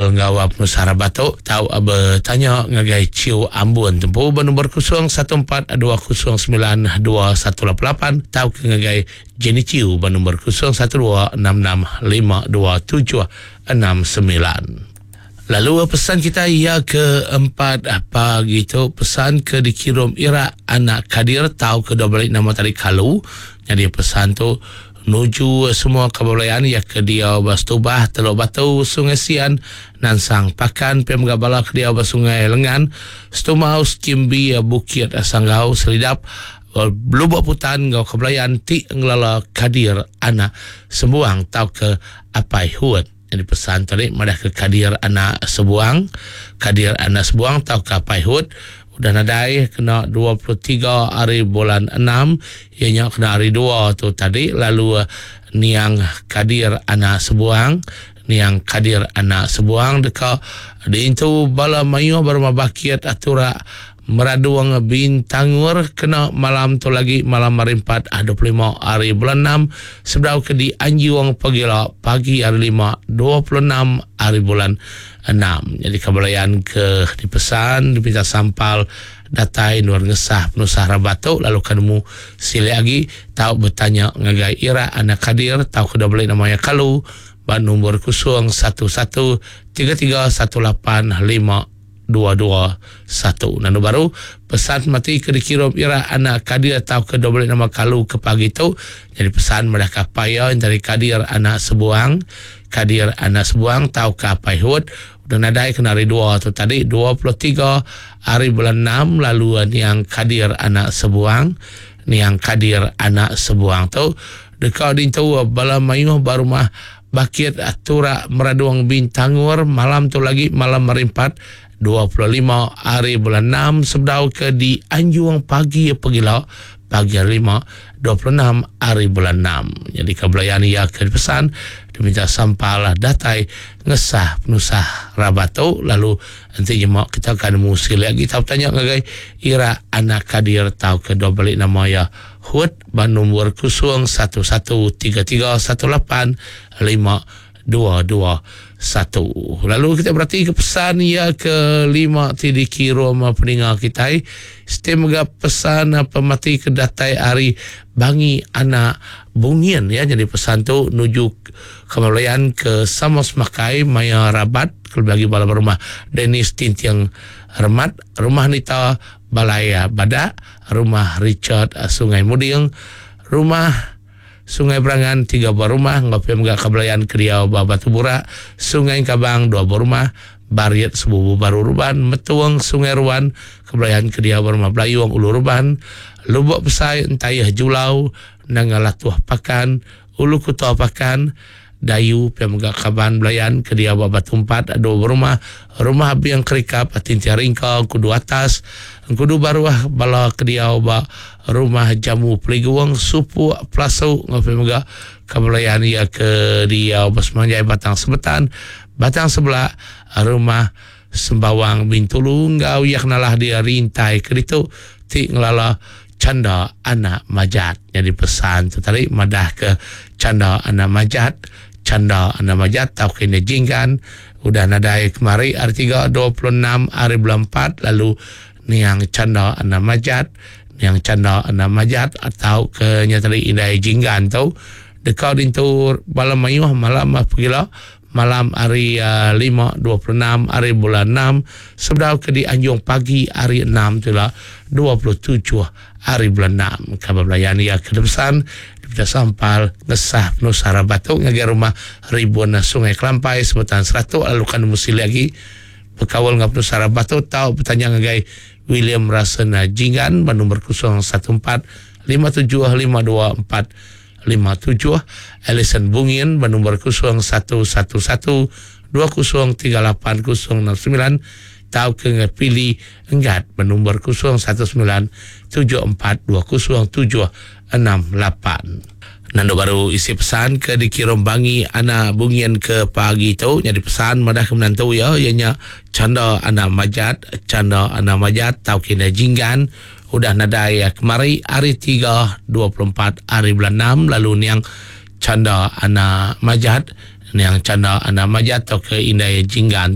ngawap Nusara Batok tahu bertanya ngagai Ciu Ambon tempuh bernombor 0142092188 tahu ke ngagai Jenny Ciu bernombor 0126652769. Lalu pesan kita ia keempat pagi tu pesan ke dikirim Ira anak Kadir tahu ke double nama tadi Kalu. Jadi pesan tu nuju semua kebalayaan ya ke dia Bastubah Teluk Batu Sungai Sian Nansang Pakan Pemgabala ke dia Sungai Lengan Stumaus Kimbi Bukit Sanggau Selidap Lubuk Putan Gau Kebalayaan Ti Ngelala Kadir anak Sembuang tahu ke Apai Huat. Jadi pesan tadi madah ke Kadir anak Sebuang tahu ke Apai Huat. Udah nadai kena 23 hari bulan 6 ianya kena hari 2 tu tadi. Lalu niang Kadir anak Sebuang dekat di itu bala mayu berma bakiat atura meraduang Bintangur kena malam tu lagi malam hari 4 25 hari bulan 6 sebelum ke di Anjiwang pagi hari 5 26 hari bulan 6. Jadi kebalayaan ke dipesan dipinta sampal datai Nur Ngesah Nusara Batok lalu kanemu sile lagi tahu bertanya ngagai Ira anak Kadir tahu ke double namanya Kalu ban nombor 011331852221. Nanu baru pesan mati ke dikirim Ira anak Kadir tahu ke double nama Kalu ke pagi tu. Jadi pesan mereka paya dari Kadir anak Sebuang tahu ke Apai Hud. Udah nadai kena hari 2 tu tadi 23 hari bulan 6 lalu yang Kadir anak Sebuang tu dekat di tu bala mayuh barumah bakit atura meraduang Bintangur malam tu lagi malam hari 4 25 hari bulan 6 sebelum ke di Anjuang pagi hari 5 26 hari bulan 6. Jadi kebelayaan ia ke pesan diminta sampal datai Ngesah Nusah Rabato lalu nanti jemak kita akan musil lagi tahu tanya ngagai Ira anak Kadir tahu ke double nama ya Hud ban nombor 0113385221. Lalu kita berarti ke pesan ya kelima tidi kirom peningal kita semoga pesan pemati ke datai hari bangi anak Bungian ya. Jadi pesan tu nuju kemalayan ke Samos Makai Maya Rabat kelbagi bala rumah Dennis Tintiang Remat rumah Nita Balaya Badak rumah Richard Sungai Muding rumah Sungai Berangan 3 buah rumah ngopi mga kebelayaan Kriau Batu Burak Sungai Kabang 2 buah rumah Bariat Sebubu Baru Ruban Metuang Sungai Ruan kebelayaan Kriau Rumah Belayuang Ulu Ruban Lubuk Pesai Entayah Julau Nangalatuah Pakan Ulu Kutua Pakan Dayu Pemegak Kaban Belayan Kedia Batu 4 2 rumah Biang Kerikap Atintia Ringkau Kudu Atas Kudu Baruah Bala Kedia rumah Jamu Peliguang Supu Plasu Ngopemegak Kabelayan ia Kedia Basmanjai Batang Sebetan Batang Sebelah rumah Sembawang Bintulu Ngau yak nalah dia rintai keditu ti ngelala Canda anak Majat. Jadi pesan tu tadi madah ke Canda anak Majat tahu kena jinggan udah nadai kemari hari 3 26 hari bulan 4 lalu niang Canda anak Majat atau ke nyatari indai jinggan tu dekat itu malam mayuh malam pagila malam hari 5 26 hari bulan 6 sebelum ke di Anjung pagi hari 6 itulah 27 hari bulan 6 kabelayan ya kedepan kita sampal Ngesah Nusara Batok ngagi rumah ribuan Sungai Kelampai sebutan 100 lalu kan musil lagi bekawal ngap Nusara Batok tahu bertanya ngagai William Rasena Jingan nomor 0145752457 Alison Bungin nomor 0111203809 tahu ke pilih enggat nomor 0197420768. Nando baru isi pesan ke dikirim bangi anak Bungian ke pagi tu jadi pesan madah ke menantu ya ianya Canda anak Majat tahu kena jinggan udah nadai kemari hari 3 24 hari bulan 6 lalu niang Canda anak Majat tahu ke indai jinggan